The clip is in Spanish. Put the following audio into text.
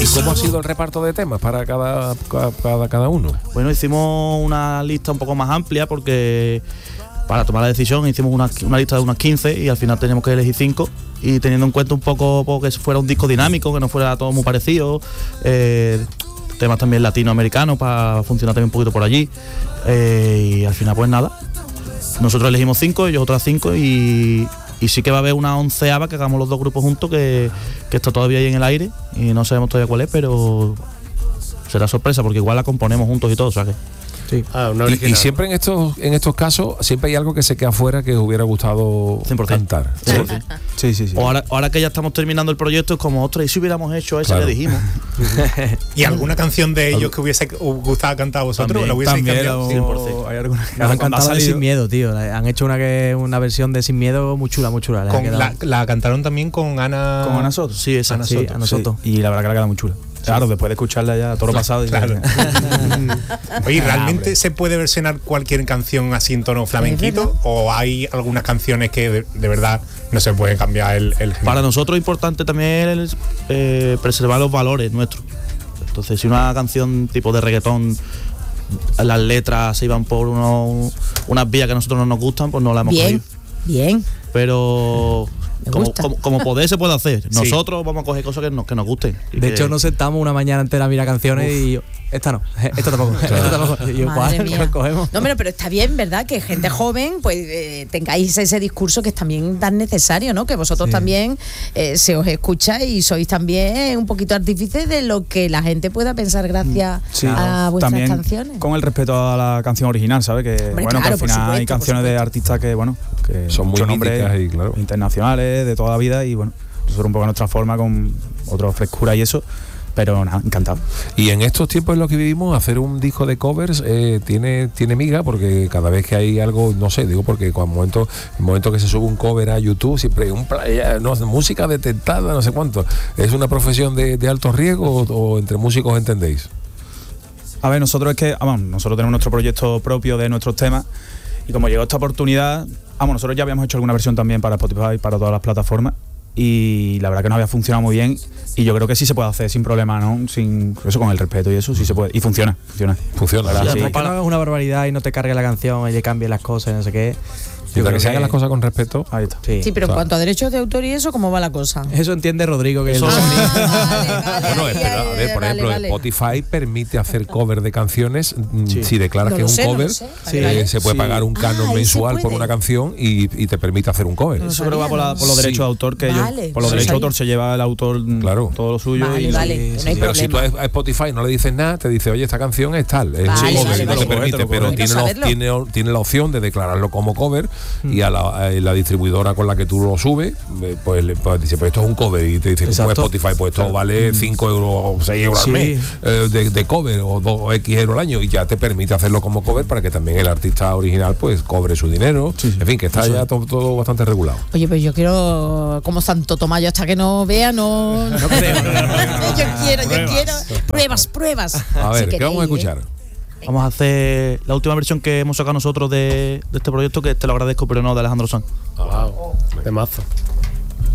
¿Y cómo ha sido el reparto de temas para cada uno? Bueno, hicimos una lista un poco más amplia porque para tomar la decisión hicimos una lista de unas 15 y al final teníamos que elegir 5, y teniendo en cuenta un poco que fuera un disco dinámico, que no fuera todo muy parecido, temas también latinoamericanos para funcionar también un poquito por allí, y al final pues nada, nosotros elegimos 5, ellos otras 5, y sí que va a haber una 11ª que hagamos los dos grupos juntos, que está todavía ahí en el aire y no sabemos todavía cuál es, pero será sorpresa porque igual la componemos juntos y todo, o sea que sí. Y siempre en estos casos siempre hay algo que se queda fuera que os hubiera gustado 100%. cantar. Sí. Ahora que ya estamos terminando el proyecto es como, ostras, ¿y si hubiéramos hecho esa que dijimos? ¿Y alguna canción de ellos que hubiese gustado cantar a vosotros? También, ¿La hubieseis cambiado? 100%. Hay algunas que han cantado de Sin Miedo, tío. Han hecho una versión de Sin Miedo muy chula, muy chula. La cantaron también con Ana... ¿Con Ana Soto? Sí, esa. Ana Soto. Sí. Y la verdad que la queda muy chula. Claro, después de escucharla ya todo lo pasado. Claro. Oye, ¿realmente se puede versionar cualquier canción así en tono flamenquito? ¿O hay algunas canciones que de verdad no se puede cambiar el género? Para nosotros es importante también preservar los valores nuestros. Entonces, si una canción tipo de reggaetón, las letras se iban por unas vías que a nosotros no nos gustan, pues no la hemos cogido. Bien. Pero como poder se puede hacer. Nosotros vamos a coger cosas que nos gusten. De hecho, nos sentamos una mañana entera a mirar canciones y esta no, esta tampoco. Y Madre mía. Cogemos. No, pero está bien, ¿verdad? Que gente joven, pues tengáis ese discurso que es también tan necesario, ¿no? Que vosotros también se os escucha y sois también un poquito artífices de lo que la gente pueda pensar gracias a vuestras también canciones. Con el respeto a la canción original, ¿sabes? Que Hombre, bueno, claro, que al final hay canciones de artistas que son muy nombres míticas y claro, internacionales de toda la vida, y bueno, nosotros un poco a nuestra forma, con otra frescura y eso. Pero nada, encantado. Y en estos tiempos en los que vivimos, hacer un disco de covers tiene miga, porque cada vez que hay algo, no sé, digo porque cuando el momento que se sube un cover a YouTube, siempre hay música detectada, no sé cuánto. ¿Es una profesión de alto riesgo o entre músicos entendéis? A ver, nosotros nosotros tenemos nuestro proyecto propio de nuestros temas, y como llegó esta oportunidad, nosotros ya habíamos hecho alguna versión también para Spotify, para todas las plataformas, y la verdad que nos había funcionado muy bien, y yo creo que sí se puede hacer sin problema, ¿no? Sin eso, con el respeto y eso, sí se puede, y funciona. ¿Verdad? Sí. Que no hagas una barbaridad y no te cargue la canción y le cambie las cosas y no sé qué. Que se hagan las cosas con respeto. Ahí está. Sí, pero en cuanto a derechos de autor y eso, ¿cómo va la cosa? Eso entiende Rodrigo, que Bueno, por ejemplo, Spotify permite hacer cover de canciones. Si declaras que es un cover, se puede pagar un canon mensual por una canción y te permite hacer un cover. Eso creo que va por los derechos de autor, que por los derechos de autor se lleva el autor todo lo suyo. Pero si tú a Spotify no le dices nada, te dice, oye, esta canción es tal, es un cover, no te permite, pero tiene la opción de declararlo como cover, y a la distribuidora con la que tú lo subes, pues dice, pues esto es un cover, y te dice, como Spotify, pues esto vale 5 euros o 6 euros al mes de cover, o 2X euros al año, y ya te permite hacerlo como cover para que también el artista original pues cobre su dinero. En fin, que está ya todo bastante regulado. Oye, pues yo quiero, como Santo Tomás, yo hasta que no vea, no creo. Yo quiero pruebas. A ver, ¿qué vamos a escuchar? Vamos a hacer la última versión que hemos sacado nosotros de este proyecto, que te lo agradezco, pero no, de Alejandro Sanz. De mazo.